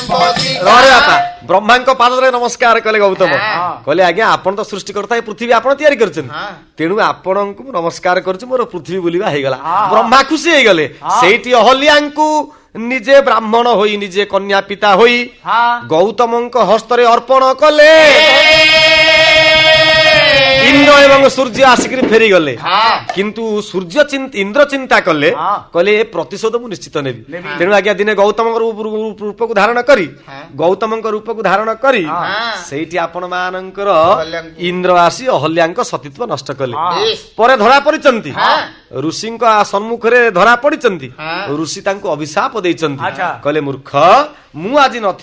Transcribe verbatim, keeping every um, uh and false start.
रे बापा ब्रह्मा पादरे नमस्कार कले गौतम कहले आज्ञा आपण तो सृष्टि करता है पृथ्वी आपण तैयारी करछन तेणु आपण को नमस्कार करछु मोर पृथ्वी बुलिबा हे गला ब्रह्मा खुशी हे गले सेठी अहल्यांकु निजे ब्राह्मण होई निजे कन्या पिता होई गौतमंक हस्तरे अर्पण कले इंद्र एवं सूर्य आसिक फेरी गले किंतु सूर्य इंद्र चिंता कले कहले प्रतिशोध मु निश्चित नेबी तेणु आज्ञा दिने गौतम रूप को धारण करी गौतम रूप को धारण करी सेठी आपण मानकर इंद्र आसी अहल्यां सतीत्व नष्ट कले पर धरा पड़िचंती ऋषि सम्मुख रे धरा पड़िचंती ऋषि तांको अभिशाप देइचंती कहले मूर्ख मु आज न